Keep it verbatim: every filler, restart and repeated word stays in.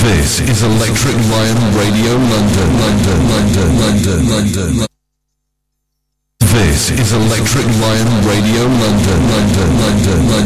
This is Electric Lion Radio London, London, London, London, London. This is Electric Lion Radio London, London, London, London.